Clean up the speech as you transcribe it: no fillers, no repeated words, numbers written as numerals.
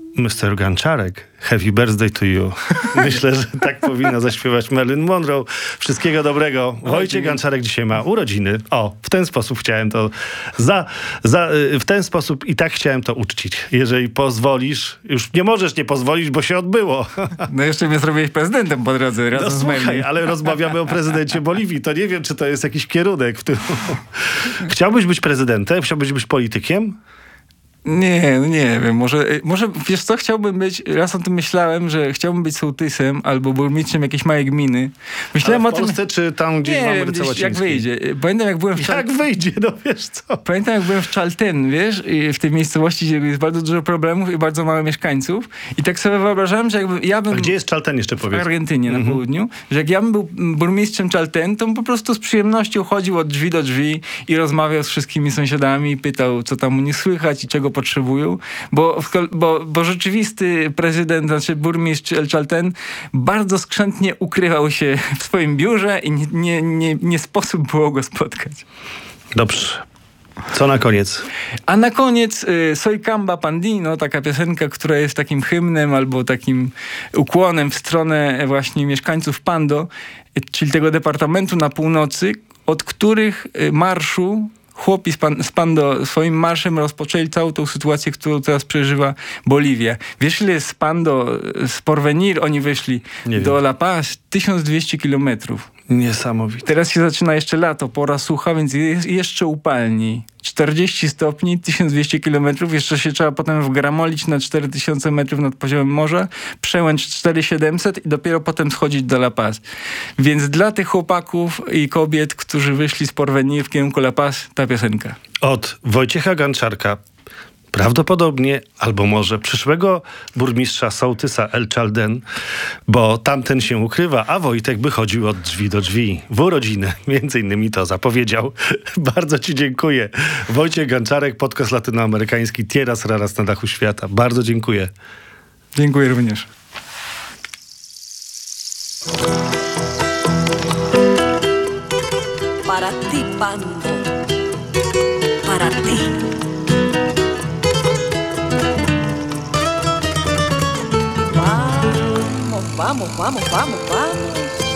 Mr. Ganczarek, happy birthday to you. Myślę, że tak powinna zaśpiewać Marilyn Monroe. Wszystkiego dobrego. Wojciech Ganczarek dzisiaj ma urodziny. O, w ten sposób chciałem to w ten sposób i tak chciałem to uczcić. Jeżeli pozwolisz, już nie możesz nie pozwolić, bo się odbyło. No jeszcze mnie zrobiłeś prezydentem po drodze razem z Marilyn. Ale rozmawiamy o prezydencie Boliwii. To nie wiem, czy to jest jakiś kierunek w tym. Chciałbyś być prezydentem? Chciałbyś być politykiem? Nie wiem, może wiesz co, chciałbym być, raz o tym myślałem, że chciałbym być sołtysem albo burmistrzem jakiejś małej gminy. Myślałem ale w Polsce, czy tam gdzieś w Ameryce Łacińskiej? Jak wyjdzie. Pamiętam jak byłem Jak wyjdzie, no wiesz co? Pamiętam jak byłem w Chalten, wiesz, i w tej miejscowości, gdzie jest bardzo dużo problemów i bardzo mało mieszkańców i tak sobie wyobrażałem, że jakby ja bym... A gdzie jest Chalten jeszcze powiedz? W Argentynie na południu, że jak ja bym był burmistrzem Chalten, to bym po prostu z przyjemnością chodził od drzwi do drzwi i rozmawiał z wszystkimi sąsiadami, pytał, co tam u nich słychać i czego potrzebują, bo rzeczywisty prezydent, znaczy burmistrz El Chalten bardzo skrzętnie ukrywał się w swoim biurze i nie sposób było go spotkać. Dobrze. Co na koniec? A na koniec Soy Camba Pandino, taka piosenka, która jest takim hymnem albo takim ukłonem w stronę właśnie mieszkańców Pando, czyli tego departamentu na północy, od których marszu chłopi z Pando swoim marszem rozpoczęli całą tą sytuację, którą teraz przeżywa Boliwia. Wiesz, ile z Pando, z Porvenir oni wyszli do La Paz? 1200 kilometrów. Niesamowite. Teraz się zaczyna jeszcze lato, pora sucha, więc jest jeszcze upalniej. 40 stopni, 1200 kilometrów, jeszcze się trzeba potem wgramolić na 4000 metrów nad poziomem morza, przełęcz 4700 i dopiero potem schodzić do La Paz. Więc dla tych chłopaków i kobiet, którzy wyszli z Porvenir w kierunku La Paz, ta piosenka. Od Wojciecha Ganczarka, prawdopodobnie, albo może przyszłego burmistrza sołtysa El Chalten, bo tamten się ukrywa, a Wojtek by chodził od drzwi do drzwi w urodziny. Między innymi to zapowiedział. Bardzo ci dziękuję. Wojciech Ganczarek, podcast latynoamerykański Tierras Raras na dachu świata. Bardzo dziękuję. Dziękuję również. Para ti, Pando. Para ti. Vamos, vamos, vamos, vamos, vamos.